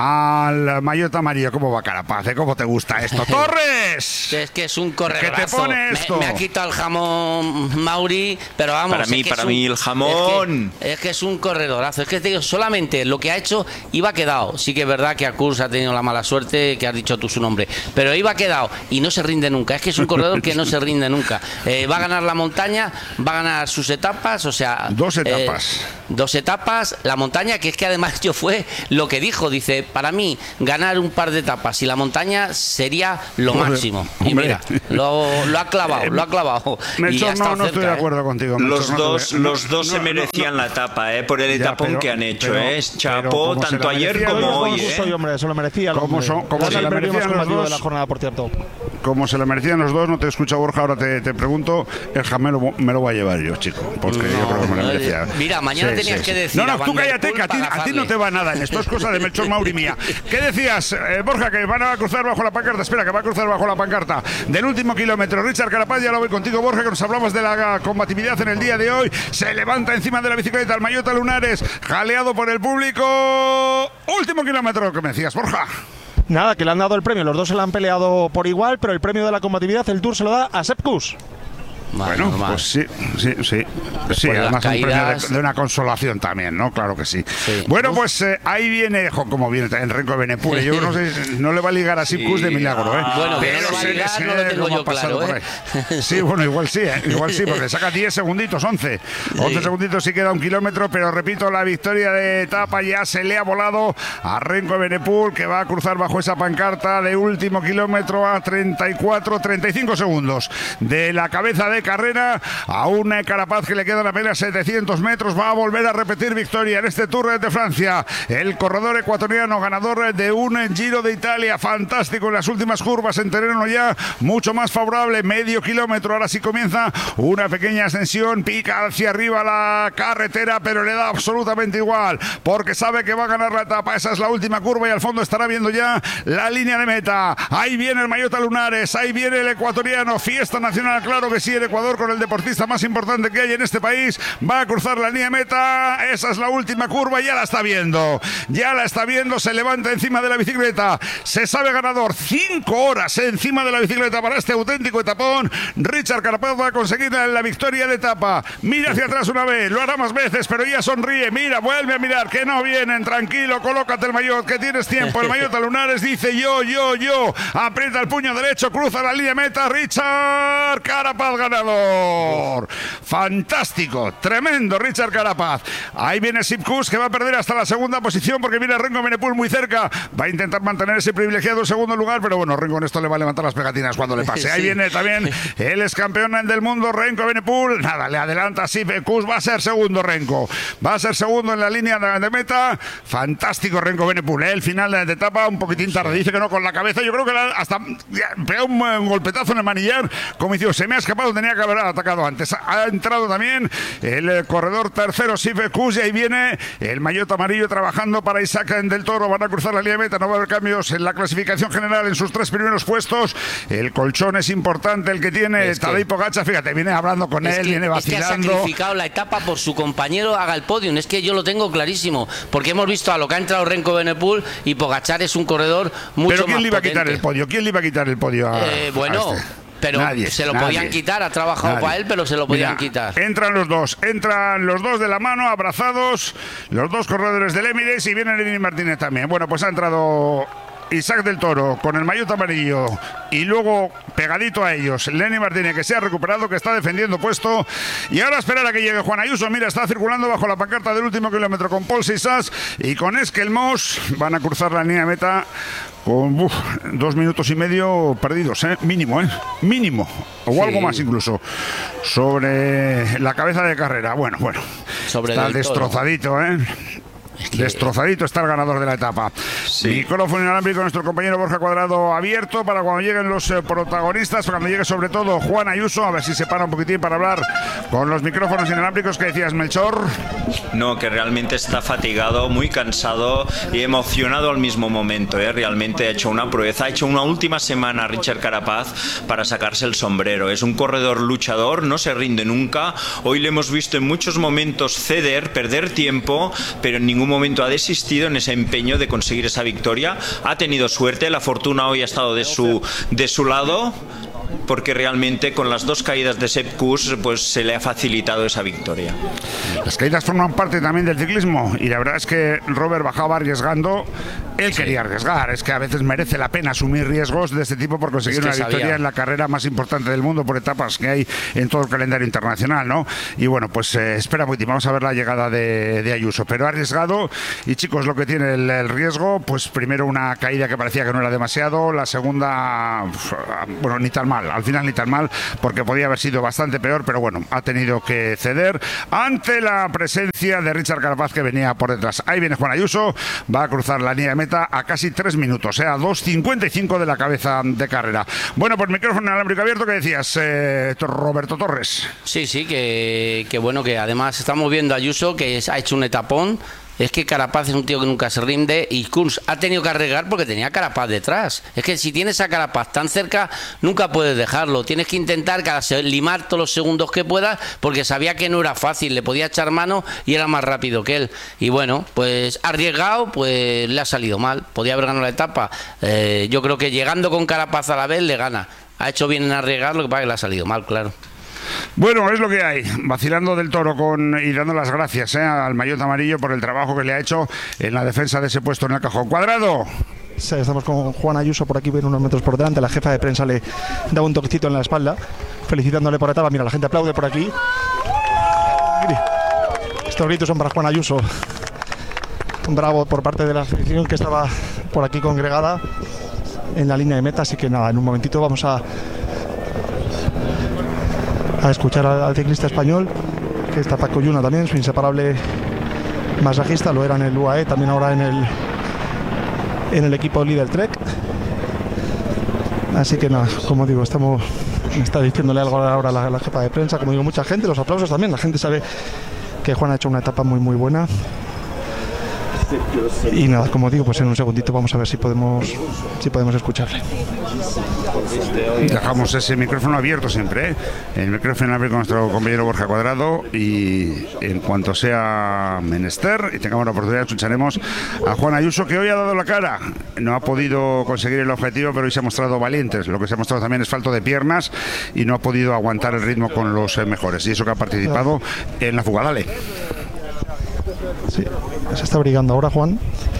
al maillot amarillo. ¿Cómo va Carapaz? ¿eh? ¿Cómo te gusta esto? ¡Torres! Es que es un corredorazo. ¿Qué te pone esto? Me, me ha quitado el jamón Mauri, pero vamos. Para mí, es que para es mí un, el jamón. Es que, es que es un corredorazo. Es que te digo, solamente lo que ha hecho iba quedado. Sí que es verdad que Akurs ha tenido la mala suerte, que has dicho tú su nombre. Pero pero iba quedado y no se rinde nunca. Es que es un corredor que no se rinde nunca. Eh, va a ganar la montaña, va a ganar sus etapas, o sea... Dos etapas. Eh, dos etapas, la montaña, que es que además yo fue lo que dijo, dice, para mí ganar un par de etapas y la montaña sería lo Joder, máximo. Y hombre. mira, lo, lo ha clavado, lo ha clavado. Melchor, y no, no estoy de cerca, acuerdo ¿eh? contigo. Melchor, Los no dos, te- no, los dos no, se no, merecían no. la etapa, ¿eh? Por el Ya, etapón pero- que han hecho, pero- ¿eh? pero Chapó, como se tanto la ayer merecían como los hoy, dos, ¿eh? Soy hombre, se lo merecía. el Como hombre. son- como Gana se el la premio merecían más los combativo dos. de la jornada, por cierto. Como se la merecían los dos, no te escucha Borja, ahora te, te pregunto, el jamelo me lo voy a llevar yo, chico, porque yo creo que me lo no, merecía. mira, mañana tenías que decir No, no, a tú Van der cállate, Poel que a ti, para a ti no te va nada en esto, es cosa de Melchor Mauri mía. ¿Qué decías, eh, Borja, que van a cruzar bajo la pancarta? Espera, que va a cruzar bajo la pancarta del último kilómetro. Richard Carapaz, ya lo voy contigo, Borja, que nos hablamos de la combatividad en el día de hoy. Se levanta encima de la bicicleta el Mayota Lunares, jaleado por el público. Último kilómetro, ¿qué me decías, Borja? Nada, que le han dado el premio. Los dos se lo han peleado por igual, pero el premio de la combatividad, el Tour se lo da a Sepp Kuss. Bueno, normal. pues sí, sí, sí. Sí, de las además un premio de, caídas- de una consolación también, ¿no? Claro que sí. Sí. Bueno, pues eh, ahí viene, jo, como viene en Renko Benepul. Yo no sé, no le va a ligar a Sipkus de milagro, ¿eh? Bueno, que Pero no le va a se- ligar, se- no lo tengo cómo yo ha pasado claro, por ¿eh? ahí. Sí, bueno, igual sí, ¿eh? Igual sí, porque saca diez segunditos, once. once segunditos sí queda un kilómetro, pero repito, la victoria de etapa ya se le ha volado a Renko Benepul, que va a cruzar bajo esa pancarta de último kilómetro a treinta y cuatro, treinta y cinco segundos de la cabeza de carrera. A un Carapaz que le quedan apenas setecientos metros, va a volver a repetir victoria en este Tour de Francia. El corredor ecuatoriano, ganador de un Giro de Italia, fantástico en las últimas curvas, en terreno ya mucho más favorable, medio kilómetro. Ahora sí comienza una pequeña ascensión, pica hacia arriba la carretera, pero le da absolutamente igual, porque sabe que va a ganar la etapa. Esa es la última curva y al fondo estará viendo ya la línea de meta. Ahí viene el Mayota Lunares, ahí viene el ecuatoriano, fiesta nacional, claro que sí, el Ecuador con el deportista más importante que hay en este país, va a cruzar la línea de meta. Esa es la última curva, ya la está viendo, ya la está viendo, se levanta encima de la bicicleta, se sabe ganador, cinco horas encima de la bicicleta para este auténtico etapón. Richard Carapaz va a conseguir la victoria de etapa, mira hacia atrás una vez, lo hará más veces, pero ya sonríe, mira, vuelve a mirar, que no vienen, tranquilo, colócate el maillot, que tienes tiempo. El Mayota Lunares dice yo, yo, yo, aprieta el puño derecho, cruza la línea de meta, Richard Carapaz ganador. Fantástico, tremendo Richard Carapaz. Ahí viene Sipkus, que va a perder hasta la segunda posición porque viene Renko Benepul muy cerca. Va a intentar mantener ese privilegiado segundo lugar, pero bueno, Renko en esto le va a levantar las pegatinas cuando le pase. Ahí Sí. viene también el ex campeón del mundo, Renko Benepul. Nada, le adelanta Sipkus, va a ser segundo Renko. Va a ser segundo en la línea de, de meta. Fantástico Renko Benepul. ¿eh? El final de, de etapa un poquitín tarde. Dice que no con la cabeza. Yo creo que la, hasta pegó un, un golpetazo en el manillar. Como dice, se me ha escapado, tenía que haber atacado antes. Ha entrado también el eh, corredor tercero, Sipkus, y ahí viene el Mayota amarillo trabajando para Isaac del Toro. Van a cruzar la línea de meta, no va a haber cambios en la clasificación general en sus tres primeros puestos. El colchón es importante, el que tiene Es que- Tadej Pogačar, fíjate, viene hablando con Es él, que, viene es que ha vacilando. sacrificado la etapa por su compañero haga el podium. Es que yo lo tengo clarísimo, porque hemos visto a lo que ha entrado Renko Benepul y Pogačar es un corredor mucho Pero ¿quién más le iba a quitar potente. el podio? ¿Quién le iba a quitar el podio a, Eh, bueno, a este? pero Nadie, se lo nadie. podían quitar, ha trabajado Nadie. para él, pero se lo podían Mira, quitar. Entran los dos, entran los dos de la mano, abrazados, los dos corredores del Emirates, y viene Lenny Martínez también. Bueno, pues ha entrado Isaac del Toro con el maillot amarillo y luego pegadito a ellos Lenny Martínez, que se ha recuperado, que está defendiendo puesto, y ahora esperar a que llegue Juan Ayuso. Mira, está circulando bajo la pancarta del último kilómetro con Paul Sisas y con Esquelmos. Van a cruzar la línea de meta con uf, dos minutos y medio perdidos, ¿eh? Mínimo, ¿eh? Mínimo, o Sí. algo más incluso, sobre la cabeza de carrera. Bueno, bueno, Sobre está del Toro. destrozadito, ¿eh? Destrozadito está el ganador de la etapa. Sí. Micrófono inalámbrico, nuestro compañero Borja Cuadrado abierto para cuando lleguen los eh, protagonistas, cuando llegue sobre todo Juan Ayuso, a ver si se para un poquitín para hablar con los micrófonos inalámbricos. Que decías, Melchor? No, que realmente está fatigado, muy cansado y emocionado al mismo momento. ¿eh? Realmente ha hecho una proeza, ha hecho una última semana Richard Carapaz para sacarse el sombrero. Es un corredor luchador, no se rinde nunca. Hoy le hemos visto en muchos momentos ceder, perder tiempo, pero en ningún momento ha desistido en ese empeño de conseguir esa victoria. Ha tenido suerte, la fortuna hoy ha estado de su, de su lado. porque realmente con las dos caídas de Sepp Kuss pues se le ha facilitado esa victoria. Las caídas forman parte también del ciclismo y la verdad es que Robert bajaba arriesgando. Él quería arriesgar, es que a veces merece la pena asumir riesgos de este tipo por conseguir es que una victoria sabía. en la carrera más importante del mundo por etapas que hay en todo el calendario internacional, ¿no? Y bueno, pues eh, espera muy, vamos a ver la llegada de, de Ayuso, pero ha arriesgado y chicos, lo que tiene el, el riesgo, pues primero una caída que parecía que no era demasiado, la segunda, bueno, ni tan mal, al final ni tan mal, porque podía haber sido bastante peor, pero bueno, ha tenido que ceder ante la presencia de Richard Carapaz que venía por detrás. Ahí viene Juan Ayuso, va a cruzar la línea de meta a casi tres minutos, eh, a dos cincuenta y cinco de la cabeza de carrera. Bueno, pues micrófono alámbrico abierto, ¿qué decías, eh, Roberto Torres? Sí, sí, que, que bueno, que además estamos viendo a Ayuso que es, ha hecho un etapón. Es que Carapaz es un tío que nunca se rinde y Kuss ha tenido que arriesgar porque tenía a Carapaz detrás. Es que si tienes a Carapaz tan cerca, nunca puedes dejarlo. Tienes que intentar cada limar todos los segundos que puedas porque sabía que no era fácil, le podía echar mano y era más rápido que él. Y bueno, pues arriesgado, pues le ha salido mal. Podía haber ganado la etapa. Eh, yo creo que llegando con Carapaz a la vez le gana. Ha hecho bien en arriesgar, lo que pasa es que le ha salido mal, claro. Bueno, es lo que hay, vacilando del Toro con, y dando las gracias eh, al maillot amarillo por el trabajo que le ha hecho en la defensa de ese puesto en el cajón. Cuadrado. Sí, estamos con Juan Ayuso por aquí, viene unos metros por delante, la jefa de prensa le da un toquecito en la espalda, felicitándole por etapa. Mira, la gente aplaude por aquí. Mire, estos gritos son para Juan Ayuso. Un bravo por parte de la afición que estaba por aquí congregada en la línea de meta, así que nada, en un momentito vamos a a escuchar al, al ciclista español, que está Paco Yuna también, su inseparable masajista, lo era en el U A E, también ahora en el en el equipo Lidl Trek. Así que nada, como digo, estamos está diciéndole algo ahora a la, la jefa de prensa, como digo, mucha gente, los aplausos también, la gente sabe que Juan ha hecho una etapa muy muy buena. Y nada, como digo, pues en un segundito vamos a ver si podemos si podemos escucharle. Dejamos ese micrófono abierto siempre, ¿eh? El micrófono abierto con nuestro compañero Borja Cuadrado y en cuanto sea menester y tengamos la oportunidad escucharemos a Juan Ayuso, que hoy ha dado la cara. No ha podido conseguir el objetivo, pero hoy se ha mostrado valientes. Lo que se ha mostrado también es falto de piernas y no ha podido aguantar el ritmo con los mejores. Y eso que ha participado en la fuga. Dale. Sí, se está brigando ahora Juan.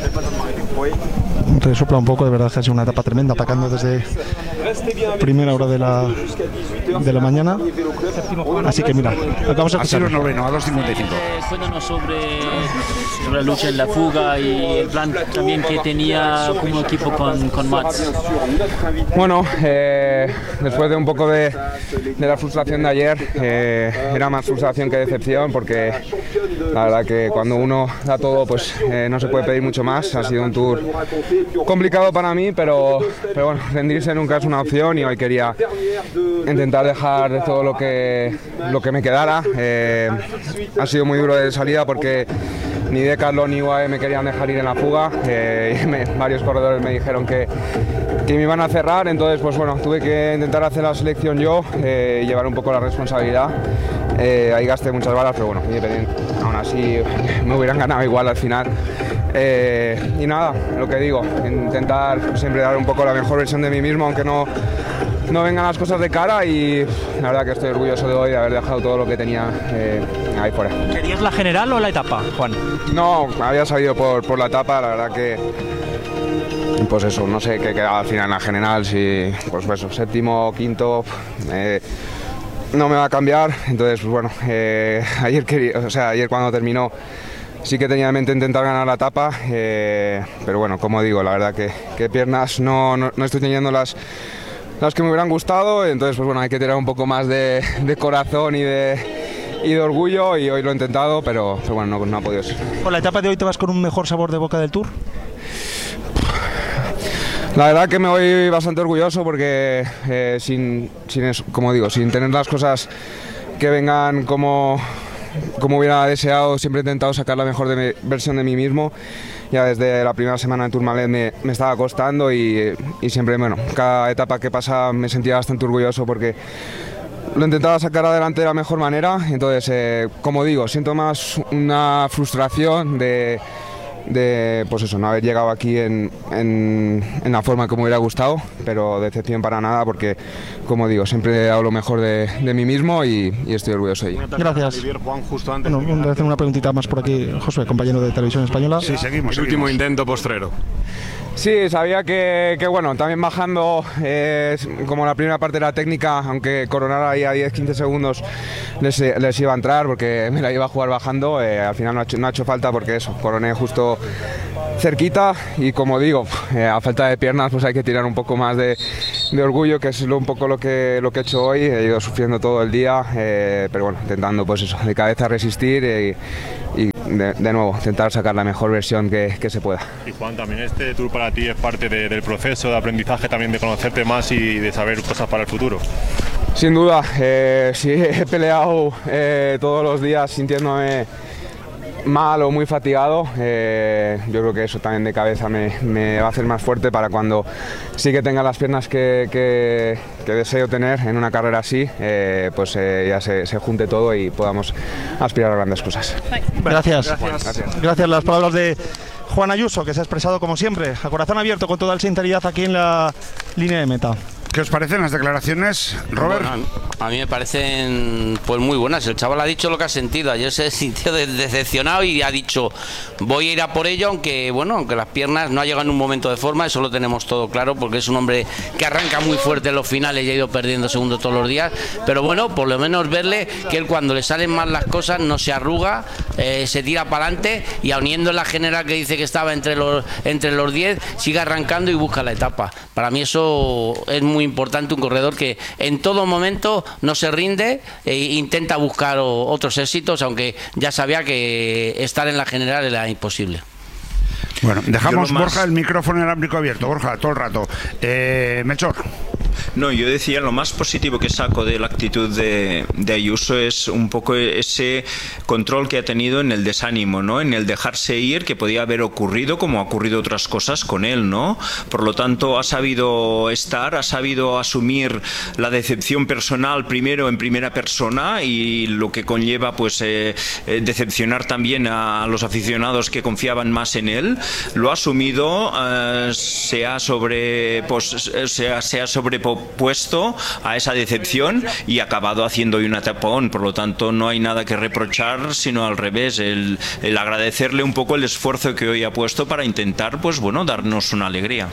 Resopla un poco, de verdad que ha sido una etapa tremenda, atacando desde primera hora de la de la mañana. Así que mira, vamos a escuchar. Ha sido noveno, a dos cincuenta y cinco. Cuéntanos sobre, sobre la lucha en la fuga y el plan también que tenía como equipo con, con Mats. Bueno, eh, después de un poco de, de la frustración de ayer, eh, era más frustración que decepción, porque la verdad que cuando uno da todo, pues eh, no se puede pedir mucho más. Ha sido un tour complicado para mí, pero, pero bueno, rendirse nunca es una opción y hoy quería intentar dejar de todo lo que, lo que me quedara. Eh, ha sido muy duro de salida porque ni Decathlon ni U A E me querían dejar ir en la fuga. Eh, me, varios corredores me dijeron que, que me iban a cerrar, entonces pues bueno, tuve que intentar hacer la selección yo eh, y llevar un poco la responsabilidad. Eh, ahí gasté muchas balas, pero bueno, independiente, aún así me hubieran ganado igual al final. Eh, y nada, lo que digo, intentar siempre dar un poco la mejor versión de mí mismo, aunque no, no vengan las cosas de cara, y la verdad que estoy orgulloso de hoy de haber dejado todo lo que tenía eh, ahí fuera. ¿Querías la general o la etapa, Juan? No, había salido por, por la etapa, la verdad que pues eso, no sé qué quedaba al final en la general, si pues eso, séptimo, quinto, eh, no me va a cambiar, entonces pues bueno, eh, ayer quería, o sea, ayer cuando terminó sí que tenía en mente intentar ganar la etapa, eh, pero bueno, como digo, la verdad que, que piernas no, no, no estoy teniendo las, las que me hubieran gustado, entonces pues bueno, hay que tener un poco más de, de corazón y de, y de orgullo, y hoy lo he intentado, pero, pero bueno, no, no ha podido ser. ¿Con la etapa de hoy te vas con un mejor sabor de boca del Tour? La verdad que me voy bastante orgulloso porque eh, sin, sin eso, como digo, sin tener las cosas que vengan como, como hubiera deseado, siempre he intentado sacar la mejor de mi, versión de mí mismo. Ya desde la primera semana en Tourmalet me, me estaba costando y, y siempre, bueno, cada etapa que pasa me sentía bastante orgulloso porque lo intentaba sacar adelante de la mejor manera. Entonces, eh, como digo, siento más una frustración de... de pues eso, no haber llegado aquí en, en, en la forma que me hubiera gustado, pero decepción para nada porque como digo, siempre he dado lo mejor de, de mí mismo y, y estoy orgulloso de ello. Gracias. Juan, justo antes bueno, voy a hacer una preguntita más por aquí, Josué, compañero de Televisión Española. Sí, seguimos. El último intento postrero. Sí, sabía que, que bueno, también bajando, eh, como la primera parte de la técnica, aunque coronara ahí a diez quince segundos, les, les iba a entrar porque me la iba a jugar bajando. Eh, al final no ha, hecho, no ha hecho falta porque eso, coroné justo cerquita y como digo, eh, a falta de piernas pues hay que tirar un poco más de, de orgullo, que es lo, un poco lo que, lo que he hecho hoy. He ido sufriendo todo el día, eh, pero bueno, intentando pues eso, de cabeza resistir y, y de, de nuevo, intentar sacar la mejor versión que, que se pueda. Y Juan, también este tour para ti es parte de, del proceso de aprendizaje, también de conocerte más y de saber cosas para el futuro. Sin duda, eh, sí, he peleado eh, todos los días sintiéndome mal o muy fatigado. Eh, yo creo que eso también de cabeza me, me va a hacer más fuerte para cuando sí que tenga las piernas que, que, que deseo tener en una carrera así, eh, pues eh, ya se, se junte todo y podamos aspirar a grandes cosas. Gracias. Gracias. Gracias. Gracias. Las palabras de Juan Ayuso, que se ha expresado como siempre, a corazón abierto, con toda la sinceridad aquí en la línea de meta. ¿Qué os parecen las declaraciones, Robert? Bueno, a mí me parecen pues muy buenas. El chaval ha dicho lo que ha sentido. Ayer se sintió decepcionado y ha dicho voy a ir a por ello, aunque bueno, aunque las piernas no ha llegado en un momento de forma, eso lo tenemos todo claro, porque es un hombre que arranca muy fuerte en los finales y ha ido perdiendo segundos todos los días. Pero bueno, por lo menos verle que él cuando le salen mal las cosas no se arruga, eh, se tira para adelante y auniendo en la general que dice que estaba entre los entre los diez, sigue arrancando y busca la etapa. Para mí eso es muy importante, un corredor que en todo momento no se rinde e intenta buscar o, otros éxitos, aunque ya sabía que estar en la general era imposible. Bueno, dejamos, Borja, el micrófono inalámbrico abierto. Borja, todo el rato. Eh, Melchor. No, yo decía, lo más positivo que saco de la actitud de, de Ayuso es un poco ese control que ha tenido en el desánimo, ¿no? En el dejarse ir, que podía haber ocurrido, como ha ocurrido otras cosas con él, ¿no? Por lo tanto, ha sabido estar, ha sabido asumir la decepción personal primero en primera persona y lo que conlleva, pues, eh, eh, decepcionar también a los aficionados que confiaban más en él. Lo ha asumido, eh, se ha sobre, pues, se ha, se ha sobrepuesto a esa decepción y ha acabado haciendo hoy una tapón. Por lo tanto, no hay nada que reprochar, sino al revés, el, el agradecerle un poco el esfuerzo que hoy ha puesto para intentar, pues bueno, darnos una alegría.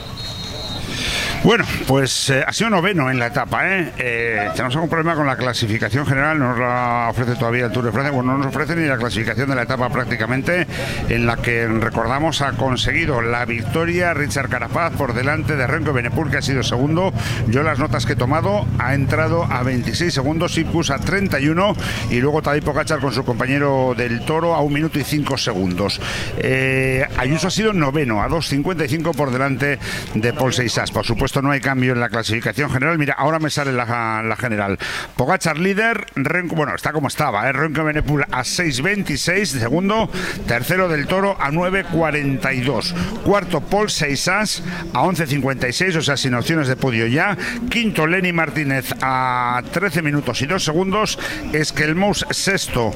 Bueno, pues eh, ha sido noveno en la etapa, ¿eh? Eh, tenemos algún problema con la clasificación general, no nos la ofrece todavía el Tour de Francia, bueno, no nos ofrece ni la clasificación de la etapa prácticamente, en la que, recordamos, ha conseguido la victoria Richard Carapaz por delante de Remco Evenepoel, que ha sido segundo. Yo las notas que he tomado, ha entrado a veintiséis segundos, Sipkus a treinta y uno y luego Tadej Pogačar con su compañero del Toro a un minuto y cinco segundos. Eh, Ayuso ha sido noveno, a dos cincuenta y cinco por delante de Paul Seisaas. Por supuesto, no hay cambio en la clasificación general. Mira, ahora me sale la, la general. Pogačar líder, Remco, bueno, está como estaba, ¿eh? Remco Evenepoel a seis veintiséis, segundo, tercero del Toro a nueve cuarenta y dos, cuarto Paul Seisaas a once cincuenta y seis, o sea, sin opciones de podio ya, quinto Lenny Martínez a trece minutos y dos segundos, Esquelmous sexto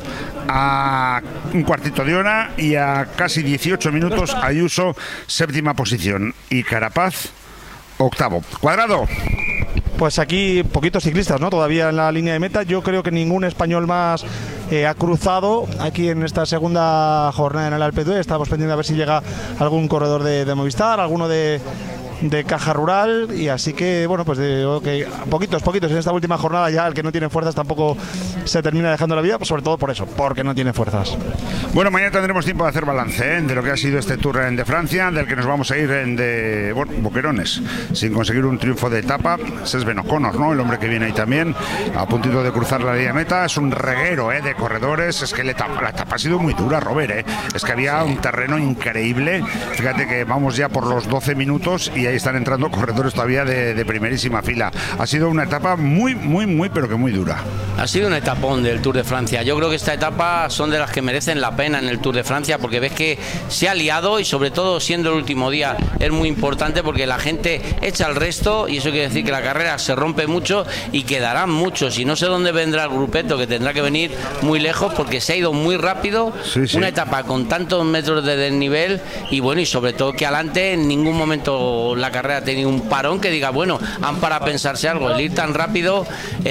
a un cuartito de hora y a casi dieciocho minutos Ayuso séptima posición y Carapaz octavo. Cuadrado. Pues aquí poquitos ciclistas, ¿no? Todavía en la línea de meta. Yo creo que ningún español más eh, ha cruzado aquí en esta segunda jornada en el Alpe d'Huez. Estamos pendientes a ver si llega algún corredor de, de Movistar, alguno de de Caja Rural, y así que bueno, pues de, okay, poquitos, poquitos en esta última jornada. Ya el que no tiene fuerzas tampoco se termina dejando la vida, pues sobre todo por eso, porque no tiene fuerzas. Bueno, mañana tendremos tiempo de hacer balance, ¿eh? De lo que ha sido este Tour de Francia, del que nos vamos a ir en de bueno, boquerones, sin conseguir un triunfo de etapa. Ese es Ben O'Connor, ¿no? El hombre que viene ahí también, a puntito de cruzar la línea de meta. Es un reguero, ¿eh? De corredores. Es que la etapa, la etapa ha sido muy dura, Robert, ¿eh? Es que había un terreno increíble. Fíjate que vamos ya por los doce minutos y ahí están entrando corredores todavía de, de primerísima fila. Ha sido una etapa muy, muy, muy, pero que muy dura. Ha sido un etapón del Tour de Francia. Yo creo que esta etapa son de las que merecen la pena en el Tour de Francia, porque ves que se ha liado y sobre todo siendo el último día es muy importante porque la gente echa el resto y eso quiere decir que la carrera se rompe mucho y quedarán muchos. Y no sé dónde vendrá el grupeto, que tendrá que venir muy lejos porque se ha ido muy rápido. Sí, sí. Una etapa con tantos metros de desnivel y bueno, y sobre todo que adelante en ningún momento la la carrera ha tenido un parón que diga, bueno, han para pensarse algo. El ir tan rápido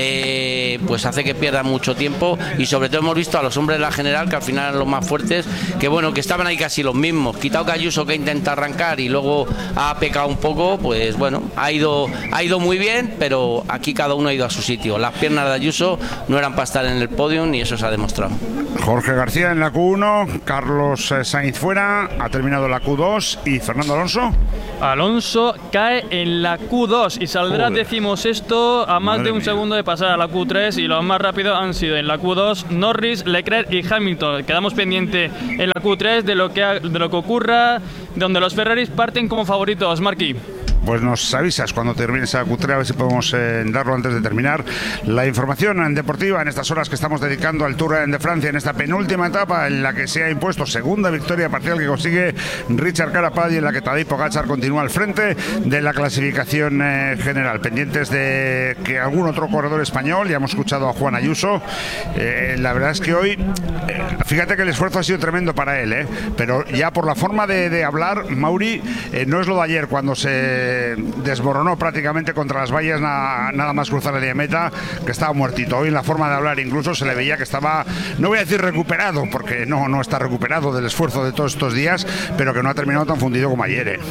eh, pues hace que pierdan mucho tiempo, y sobre todo hemos visto a los hombres de la general, que al final eran los más fuertes, que bueno, que estaban ahí casi los mismos. Quitado que Ayuso, que intenta arrancar y luego ha pecado un poco, pues bueno, ha ido, ha ido muy bien, pero aquí cada uno ha ido a su sitio. Las piernas de Ayuso no eran para estar en el podium y eso se ha demostrado. Jorge García en la Q uno, Carlos Sainz fuera, ha terminado la Q dos, y Fernando Alonso. Alonso cae en la Q dos y saldrá decimosexto a más Madre de un mía. segundo de pasar a la Q tres, y los más rápidos han sido en la Q dos Norris, Leclerc y Hamilton. Quedamos pendiente en la Q tres de lo que, ha- de lo que ocurra, donde los Ferraris parten como favoritos. Marquí. Pues nos avisas cuando termine esa Q tres, a ver si podemos eh, darlo antes de terminar. La información deportiva en estas horas que estamos dedicando al Tour de Francia, en esta penúltima etapa en la que se ha impuesto segunda victoria parcial que consigue Richard Carapaz, y en la que Tadej Pogačar continúa al frente de la clasificación eh, general. Pendientes de que algún otro corredor español, ya hemos escuchado a Juan Ayuso, eh, la verdad es que hoy, eh, fíjate que el esfuerzo ha sido tremendo para él, eh, pero ya por la forma de, de hablar, Mauri, eh, no es lo de ayer cuando se desmoronó prácticamente contra las vallas na, nada más cruzar la línea de meta, que estaba muertito. Hoy en la forma de hablar incluso se le veía que estaba, no voy a decir recuperado, porque no, no está recuperado del esfuerzo de todos estos días, pero que no ha terminado tan fundido como ayer, ¿eh?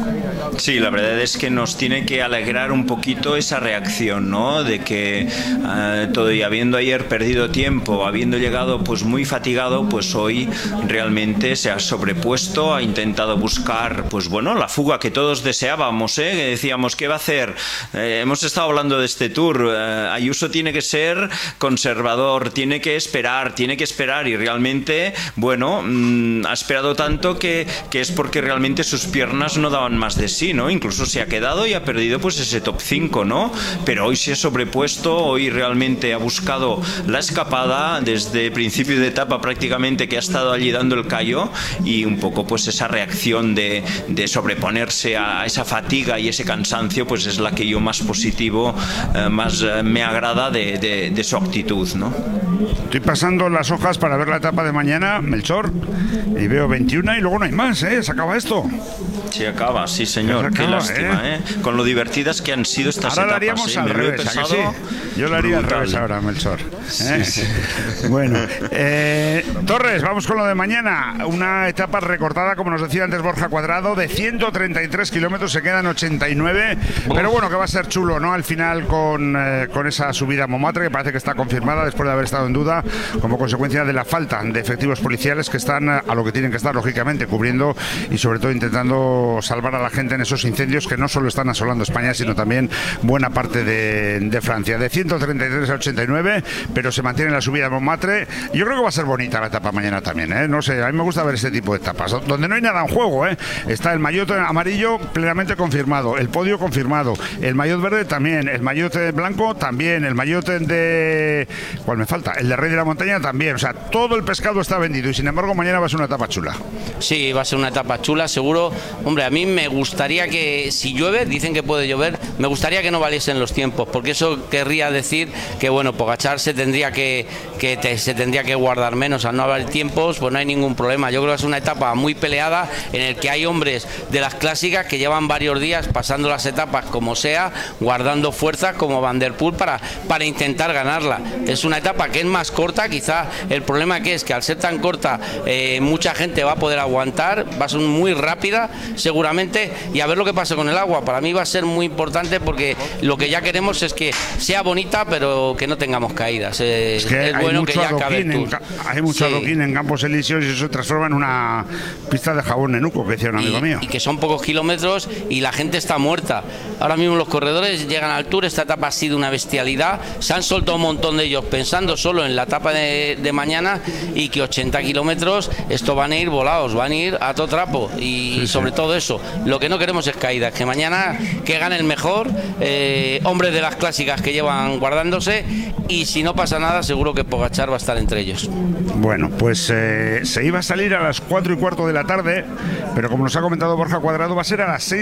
Sí, la verdad es que nos tiene que alegrar un poquito esa reacción, ¿no? De que eh, todo, y habiendo ayer perdido tiempo, habiendo llegado pues muy fatigado, pues hoy realmente se ha sobrepuesto, ha intentado buscar, pues bueno, la fuga que todos deseábamos, ¿eh? Que decíamos, ¿qué va a hacer? Eh, hemos estado hablando de este Tour. Eh, Ayuso tiene que ser conservador, tiene que esperar, tiene que esperar, y realmente, bueno, mmm, ha esperado tanto que, que es porque realmente sus piernas no daban más de sí, ¿no? Incluso se ha quedado y ha perdido pues ese top cinco, ¿no? Pero hoy se ha sobrepuesto, hoy realmente ha buscado la escapada desde principio de etapa prácticamente, que ha estado allí dando el callo, y un poco pues esa reacción de, de sobreponerse a esa fatiga y ese cansancio, pues es la que yo más positivo, eh, más eh, me agrada de, de, de su actitud, ¿no? Estoy pasando las hojas para ver la etapa de mañana, Melchor, y veo veintiuno y luego no hay más, ¿eh? Se acaba esto. Se acaba, sí señor, Se qué acaba, lástima, ¿eh? ¿eh? Con lo divertidas que han sido estas Ahora etapas. lo haríamos ¿eh? al Me lo he revés, ¿a que pensado sí? Yo lo haría brutal. al revés ahora, Melchor. ¿eh? Bueno, eh, Torres, vamos con lo de mañana. Una etapa recortada, como nos decía antes Borja Cuadrado, de ciento treinta y tres kilómetros, se quedan ochenta y nueve. Pero bueno, que va a ser chulo, ¿no? Al final con, eh, con esa subida a Montmartre, que parece que está confirmada después de haber estado en duda, como consecuencia de la falta de efectivos policiales que están a lo que tienen que estar, lógicamente, cubriendo y sobre todo intentando salvar a la gente en esos incendios que no solo están asolando España, sino también buena parte de, de Francia. De ciento treinta y tres a ochenta y nueve, pero se mantiene la subida a Montmartre. Yo creo que va a ser bonita la etapa mañana también, ¿eh? No sé, a mí me gusta ver este tipo de etapas, donde no hay nada en juego, ¿eh? Está el maillot amarillo plenamente confirmado, el podio confirmado, el maillot verde también, el maillot blanco también, el maillot de... ¿Cuál me falta? El de Rey de la Montaña también, o sea, todo el pescado está vendido, y sin embargo mañana va a ser una etapa chula. Sí, va a ser una etapa chula, seguro. Hombre, a mí me gustaría que, si llueve, dicen que puede llover, me gustaría que no valiesen los tiempos, porque eso querría decir que, bueno, Pogačar se tendría que, que te, se tendría que guardar menos. Al no haber tiempos, pues no hay ningún problema. Yo creo que es una etapa muy peleada, en el que hay hombres de las clásicas que llevan varios días pasando las etapas como sea, guardando fuerzas, como Van der Poel, para, para intentar ganarla. Es una etapa que es más corta, quizá el problema que es que al ser tan corta, eh, mucha gente va a poder aguantar, va a ser muy rápida seguramente, y a ver lo que pasa con el agua. Para mí va a ser muy importante, porque lo que ya queremos es que sea bonita, pero que no tengamos caídas. Eh, Es que es hay bueno mucho que ya acabe adoquín, el en, Tour. ca- hay mucho Sí. adoquín en Campos Elíseos, y eso se transforma en una pista de jabón nenuco, que decía un amigo y, mío. y que son pocos kilómetros y la gente está muerta. Ahora mismo los corredores llegan al Tour, esta etapa ha sido una bestialidad, se han soltado un montón de ellos pensando solo en la etapa de, de mañana, y que ochenta kilómetros, esto van a ir volados, van a ir a todo trapo, y Sí, sobre sí. todo eso, lo que no queremos es caídas, que mañana que gane el mejor, eh, hombres de las clásicas que llevan guardándose, y si no pasa nada seguro que Pogačar va a estar entre ellos. Bueno, pues eh, se iba a salir a las cuatro y cuarto de la tarde, pero como nos ha comentado Borja Cuadrado, va a ser a las seis menos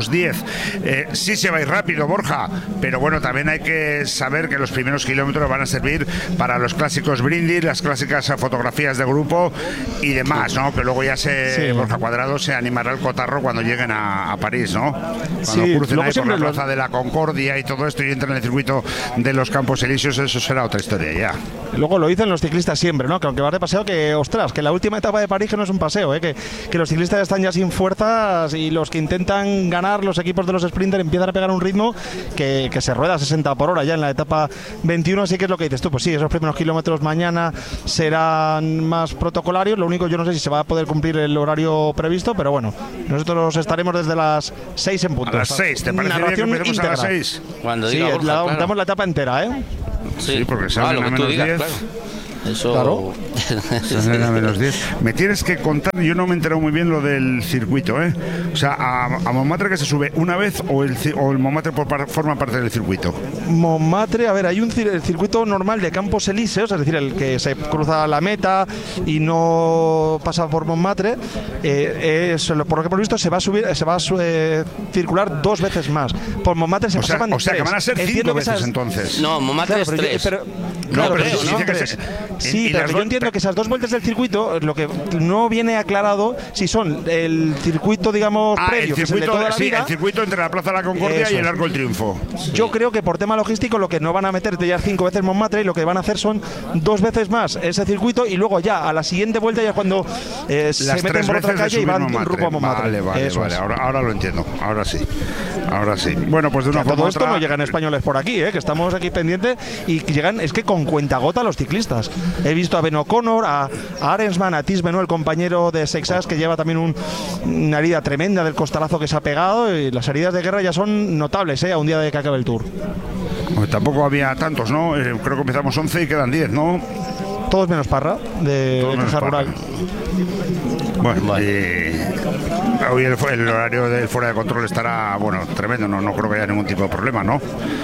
menos diez. Eh, sí se va a ir rápido, Borja, pero bueno, también hay que saber que los primeros kilómetros van a servir para los clásicos brindis, las clásicas fotografías de grupo y demás, ¿no? Que luego ya se, sí. Borja Cuadrado se animará al cotarro cuando lleguen a, a París, ¿no? Cuando sí, crucen ahí por la Plaza de la Concordia y todo esto y entren en el circuito de los Campos Elíseos, eso será otra historia ya. Luego lo dicen los ciclistas siempre, ¿no? Que aunque vas de paseo, que ostras, que la última etapa de París que no es un paseo, ¿eh? que, que los ciclistas están ya sin fuerzas y los que intentan ganar, los equipos de los sprinters empiezan a pegar un ritmo que, que se rueda a sesenta por hora ya en la etapa veintiuno, así que es lo que dices tú, pues sí, esos primeros kilómetros mañana serán más protocolarios, lo único yo no sé si se va a poder cumplir el horario previsto, pero bueno, nosotros estaremos desde las seis en punto. A las seis, ¿te parece bien que empecemos a las seis? Cuando diga sí, Borja, la, claro. Damos la etapa entera, ¿eh? Sí, sí, porque salen ah, a menos digas, diez. Claro. Eso... Claro. Salen a menos diez. Me tienes que contar, yo no me he enterado muy bien lo del circuito, ¿eh? O sea, a, a Montmartre que se sube una vez o el, o el Montmartre por par, forma parte del circuito. Montmartre, a ver, hay un el circuito normal de Campos Elíseos, es decir, el que se cruza la meta y no pasa por Montmartre. Eh, es, por lo que hemos visto, se va a subir, se va a eh, circular dos veces más. Por Montmartre se o sea, pasaban o sea, tres. que van a ser cinco entiendo veces esas... entonces. No, Montmartre claro, es tres. Pero, no, claro, pero pero sí, ¿no? dice que se, sí, pero yo entiendo que esas dos vueltas del circuito, lo que no viene aclarado si son el circuito, digamos, ah, previo, el circuito, que es el de toda la sí, vida, el circuito entre la Plaza de la Concordia Eso y el Arco del Triunfo. Sí. Yo creo que por tema logístico lo que no van a meter ya cinco veces Montmartre y lo que van a hacer son dos veces más ese circuito y luego ya a la siguiente vuelta ya cuando eh, se meten por otra calle y van rumbo a Montmartre. Vale, vale, Eso vale. Ahora, ahora lo entiendo. Ahora sí. Ahora sí. Bueno, pues de una o sea, forma todo esto otra... no llegan españoles por aquí, ¿eh? Que estamos aquí pendientes y llegan, es que con cuentagota los ciclistas. He visto a Ben O'Connor, a, a Arensman, a Tisbeno, el compañero de Sexas, que lleva también un, una herida tremenda del costalazo que se ha pegado, y las heridas de guerra ya son notables, ¿eh? A un día de que acabe el Tour. Pues tampoco había tantos, ¿no? Eh, creo que empezamos once y quedan diez, ¿no? Todos menos Parra, de, de Caja Rural. Bueno, vale. eh, hoy el, el horario del fuera de control estará, bueno, tremendo, no, no creo que haya ningún tipo de problema, ¿no?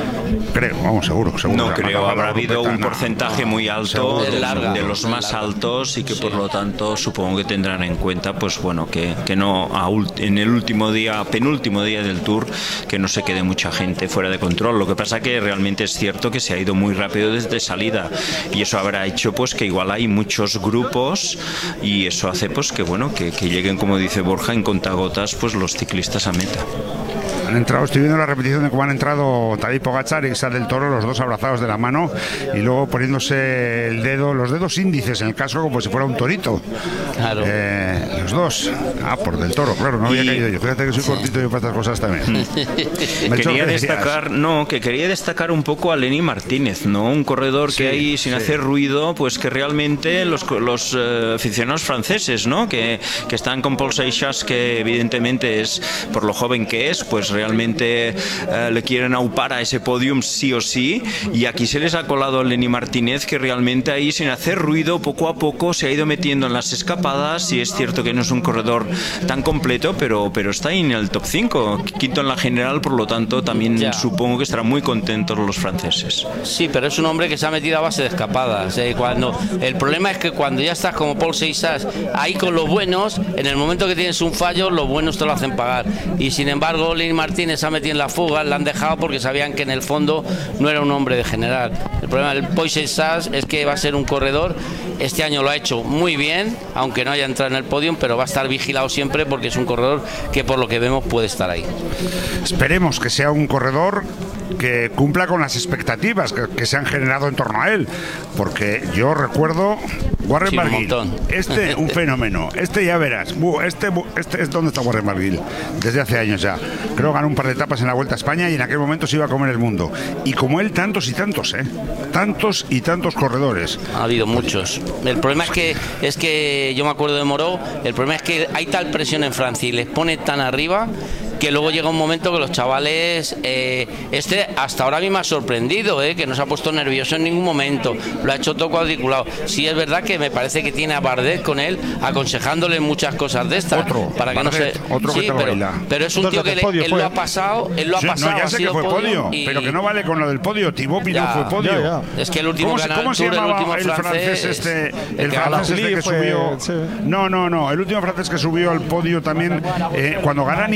Creo, vamos, seguro, seguro. No creo, habrá habido un porcentaje no, muy alto de, larga, de los más larga. altos y que sí. por lo tanto supongo que tendrán en cuenta, pues bueno, que, que no a ult, en el último día, penúltimo día del Tour, que no se quede mucha gente fuera de control. Lo que pasa que realmente es cierto que se ha ido muy rápido desde salida y eso habrá hecho pues que igual hay muchos grupos y eso hace pues que bueno, que, que lleguen, como dice Borja, en contagotas pues los ciclistas a meta. Han entrado, estoy viendo la repetición de cómo han entrado Tadej Pogačar y Sal del Toro, los dos abrazados de la mano y luego poniéndose el dedo, los dedos índices en el casco como si fuera un torito. Claro. Eh, los dos. Ah, por del Toro, claro, no había y... caído yo. Fíjate que soy sí. cortito yo para estas cosas también. Quería destacar, no, que quería destacar un poco a Lenny Martínez, ¿no? Un corredor sí, que hay sin sí. hacer ruido, pues que realmente los, los eh, aficionados franceses, ¿no? Que, que están con Paul Seixas, que evidentemente es, por lo joven que es, pues realmente eh, le quieren aupar a ese podium sí o sí, y aquí se les ha colado a Lenny Martínez, que realmente ahí sin hacer ruido poco a poco se ha ido metiendo en las escapadas, y es cierto que no es un corredor tan completo, pero, pero está ahí en el top cinco, quinto en la general, por lo tanto también ya. Supongo que estarán muy contentos los franceses. Sí, pero es un hombre que se ha metido a base de escapadas, eh, cuando, el problema es que cuando ya estás como Paul Seixas ahí con los buenos, en el momento que tienes un fallo los buenos te lo hacen pagar, y sin embargo Lenny Martínez se ha metido en la fuga, la han dejado porque sabían que en el fondo no era un hombre de general. El problema del Paul Seixas es que va a ser un corredor, este año lo ha hecho muy bien, aunque no haya entrado en el podio, pero va a estar vigilado siempre porque es un corredor que por lo que vemos puede estar ahí. Esperemos que sea un corredor que cumpla con las expectativas que, que se han generado en torno a él, porque yo recuerdo Warren sí, Barguil, este un fenómeno, este ya verás, este, este es donde está Warren Barguil desde hace años ya, creo que ganó un par de etapas en la Vuelta a España y en aquel momento se iba a comer el mundo, y como él tantos y tantos, eh, tantos y tantos corredores. Ha habido muchos. El problema es que es que yo me acuerdo de Moreau, el problema es que hay tal presión en Francia y les pone tan arriba que luego llega un momento que los chavales, eh, este hasta ahora a mí me ha sorprendido, eh, que no se ha puesto nervioso en ningún momento, lo ha hecho todo cuadriculado. Sí es verdad que me parece que tiene a Bardet con él aconsejándole muchas cosas de estas, otro, para que Bardet, no se otro sí, que te pero, baila. pero es un tío que le, él fue. lo ha pasado, él lo ha sí, pasado, no, ya sé que fue podio, y... pero que no vale con lo del podio. Thibaut Pinot fue podio. Ya, ya. Es que el último ¿Cómo, ganador, ¿cómo se el llamaba último el francés, francés este, el, el francés este que fue, subió? sí. No, no, no, el último francés que subió al podio también, eh, cuando gana Nibali,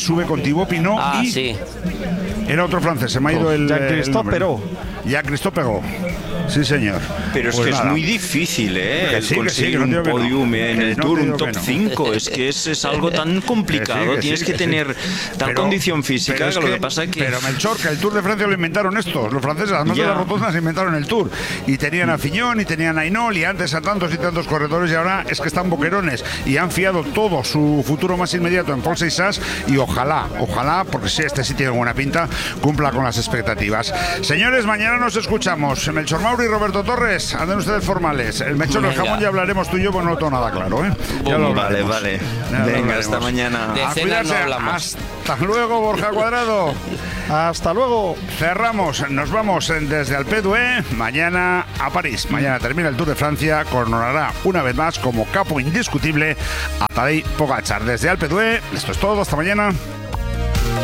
sube con Thibaut Pinot Ah, y sí. era otro francés, se me ha ido el Jean-Christophe Perrault. Jean-Christophe Perrault. Sí, señor. Pero es Pues que nada. es muy difícil, ¿eh? Que El sí, que sí, conseguir que no un digo que no. podium en Que el no Tour, digo un top que no. cinco. Es que es, es algo tan complicado. Que sí, que Tienes sí, que, que tener sí. tal Pero- condición física pero que, es lo que pasa es que. Pero Melchor, que el Tour de Francia lo inventaron estos, los franceses, además Ya. de las rotondas inventaron el Tour. Y tenían a Fillon y tenían a Hinault y antes a tantos y tantos corredores y ahora es que están boquerones y han fiado todo su futuro más inmediato en Paul Seixas y ojalá, ojalá, porque si este sí tiene buena pinta, cumpla con las expectativas. Señores, mañana nos escuchamos. Melchor Mauri y Roberto Torres, anden ustedes formales. El Melchor del Venga. jamón ya hablaremos tú y yo, pues no lo tengo nada claro, ¿eh? Ya lo Vale, hablaremos. vale. Ya lo Venga, hablaremos. hasta mañana. De A cenas no cuidarse. hablamos. Hasta luego, Borja Cuadrado. Hasta luego. Cerramos, nos vamos desde Alpedue mañana a París. Mañana termina el Tour de Francia, coronará una vez más como capo indiscutible a Tadej Pogačar. Desde Alpedue, esto es todo, hasta mañana.